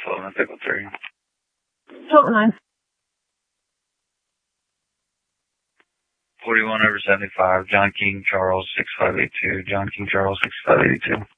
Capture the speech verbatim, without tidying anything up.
twelve and pickle three. twelve nine. forty-one over seventy-five, John King Charles, six five eight two. John King Charles, six five eight two.